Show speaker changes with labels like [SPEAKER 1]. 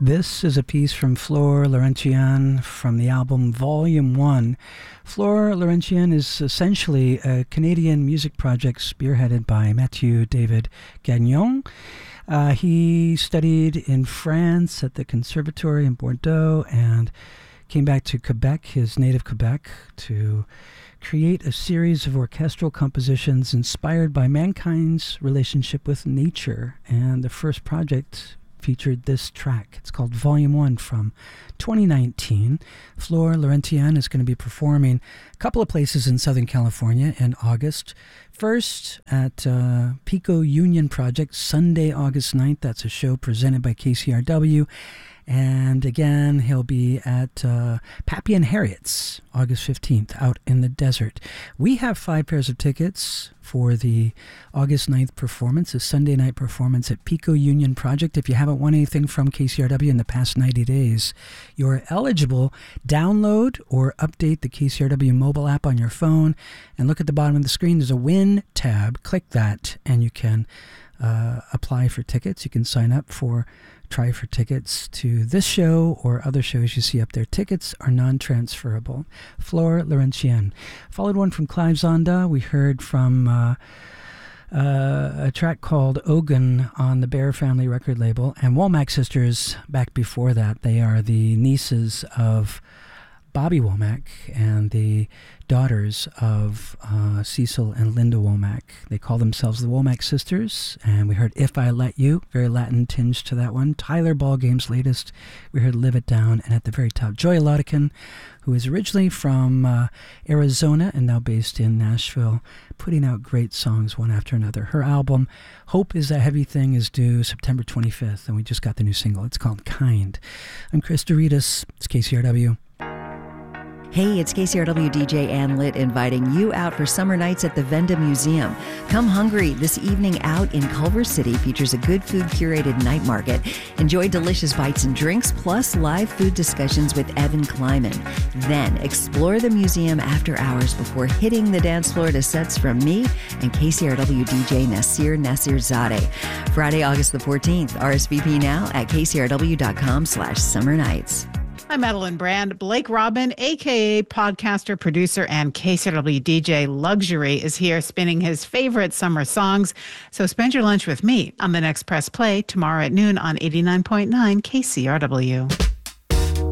[SPEAKER 1] This is a piece from Flore Laurentian from the album Volume 1. Flore Laurentian is essentially a Canadian music project spearheaded by Mathieu David Gagnon. He studied in France at the Conservatoire in Bordeaux and came back to Quebec, his native Quebec, to create a series of orchestral compositions inspired by mankind's relationship with nature. And the first project featured this track. It's called Volume 1 from 2019. Flore Laurentian is going to be performing a couple of places in Southern California in August. First at Pico Union Project, Sunday, August 9th. That's a show presented by KCRW. And again, he'll be at Pappy and Harriet's, August 15th, out in the desert. We have 5 pairs of tickets for the August 9th performance, a Sunday night performance at Pico Union Project. If you haven't won anything from KCRW in the past 90 days, you're eligible. Download or update the KCRW mobile app on your phone and look at the bottom of the screen. There's a Win tab. Click that and you can apply for tickets. You can sign up try for tickets to this show or other shows you see up there. Tickets are non-transferable. Flore Laurentian. Followed one from Clive Zonda. We heard from a track called Ogun on the Bear Family record label. And Womack Sisters back before that. They are the nieces of Bobby Womack and the daughters of Cecil and Linda Womack. They call themselves the Womack Sisters, and we heard If I Let You, very Latin tinge to that one. Tyler Ballgame's latest, we heard Live It Down, and at the very top, Joy Lodican, who is originally from Arizona and now based in Nashville, putting out great songs one after another. Her album, Hope Is a Heavy Thing, is due September 25th, and we just got the new single. It's called Kind. I'm Chris Doritas. It's KCRW.
[SPEAKER 2] Hey, it's KCRW DJ Ann Litt inviting you out for summer nights at the Venda Museum. Come hungry. This evening out in Culver City features a good food curated night market. Enjoy delicious bites and drinks, plus live food discussions with Evan Kleiman. Then explore the museum after hours before hitting the dance floor to sets from me and KCRW DJ Nasir Nasirzadeh. Friday, August the 14th. RSVP now at kcrw.com/summer nights.
[SPEAKER 3] I'm Madeline Brand. Blake Robin, a.k.a. podcaster, producer, and KCRW DJ Luxury, is here spinning his favorite summer songs. So spend your lunch with me on the next Press Play tomorrow at noon on 89.9 KCRW.